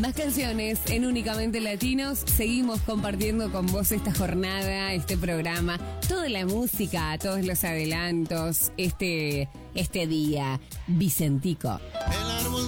Más canciones en Únicamente Latinos. Seguimos compartiendo con vos esta jornada, este programa, toda la música, todos los adelantos, este día Vicentico.